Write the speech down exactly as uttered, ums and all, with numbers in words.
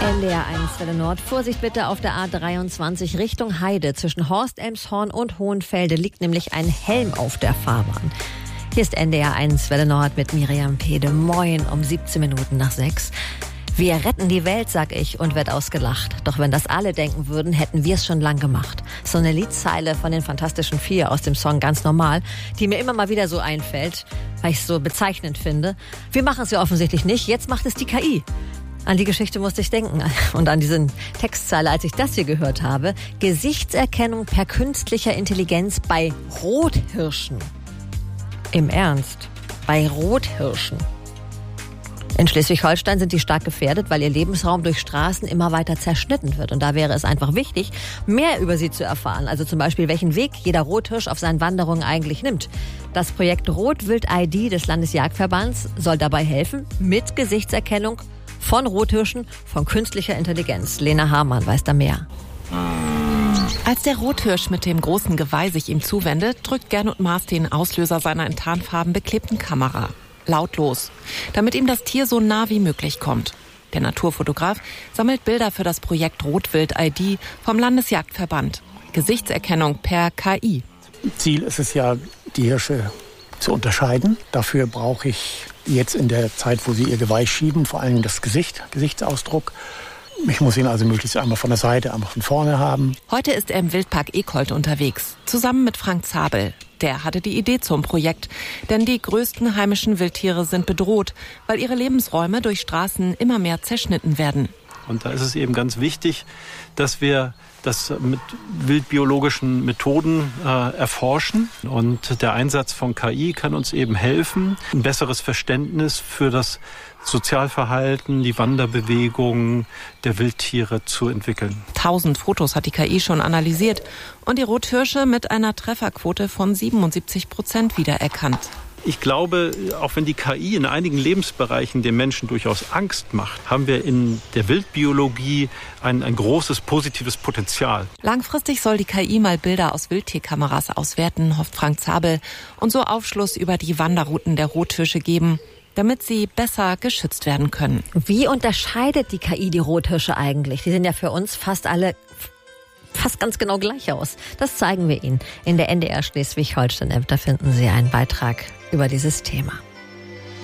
N D R eins Welle Nord. Vorsicht bitte auf der A dreiundzwanzig Richtung Heide. Zwischen Horst, Elmshorn und Hohenfelde liegt nämlich ein Helm auf der Fahrbahn. Hier ist N D R eins Welle Nord mit Miriam Pede. Moin um siebzehn Minuten nach sechs. Wir retten die Welt, sag ich, und werd ausgelacht. Doch wenn das alle denken würden, hätten wir es schon lang gemacht. So eine Liedzeile von den Fantastischen Vier aus dem Song Ganz Normal, die mir immer mal wieder so einfällt, weil ich es so bezeichnend finde. Wir machen es ja offensichtlich nicht, jetzt macht es die K I. An die Geschichte musste ich denken und an diesen Textzeile, als ich das hier gehört habe. Gesichtserkennung per künstlicher Intelligenz bei Rothirschen. Im Ernst? Bei Rothirschen? In Schleswig-Holstein sind die stark gefährdet, weil ihr Lebensraum durch Straßen immer weiter zerschnitten wird. Und da wäre es einfach wichtig, mehr über sie zu erfahren. Also zum Beispiel, welchen Weg jeder Rothirsch auf seinen Wanderungen eigentlich nimmt. Das Projekt Rotwild-I D des Landesjagdverbands soll dabei helfen, mit Gesichtserkennung von Rothirschen, von künstlicher Intelligenz. Lena Hamann weiß da mehr. Als der Rothirsch mit dem großen Geweih sich ihm zuwendet, drückt Gernot Maas den Auslöser seiner in Tarnfarben beklebten Kamera. Lautlos, damit ihm das Tier so nah wie möglich kommt. Der Naturfotograf sammelt Bilder für das Projekt Rotwild-I D vom Landesjagdverband. Gesichtserkennung per K I. Ziel ist es ja, die Hirsche zu unterscheiden. Dafür brauche ich jetzt in der Zeit, wo sie ihr Geweih schieben, vor allem das Gesicht, Gesichtsausdruck. Ich muss ihn also möglichst einmal von der Seite, einmal von vorne haben. Heute ist er im Wildpark Ekold unterwegs, zusammen mit Frank Zabel. Der hatte die Idee zum Projekt, denn die größten heimischen Wildtiere sind bedroht, weil ihre Lebensräume durch Straßen immer mehr zerschnitten werden. Und da ist es eben ganz wichtig, dass wir das mit wildbiologischen Methoden äh, erforschen. Und der Einsatz von K I kann uns eben helfen, ein besseres Verständnis für das Sozialverhalten, die Wanderbewegung der Wildtiere zu entwickeln. Tausend Fotos hat die K I schon analysiert und die Rothirsche mit einer Trefferquote von siebenundsiebzig Prozent wiedererkannt. Ich glaube, auch wenn die K I in einigen Lebensbereichen den Menschen durchaus Angst macht, haben wir in der Wildbiologie ein, ein großes positives Potenzial. Langfristig soll die K I mal Bilder aus Wildtierkameras auswerten, hofft Frank Zabel, und so Aufschluss über die Wanderrouten der Rothirsche geben, damit sie besser geschützt werden können. Wie unterscheidet die K I die Rothirsche eigentlich? Die sehen ja für uns fast alle fast ganz genau gleich aus. Das zeigen wir Ihnen in der N D R Schleswig-Holstein-App. Da finden Sie einen Beitrag über dieses Thema.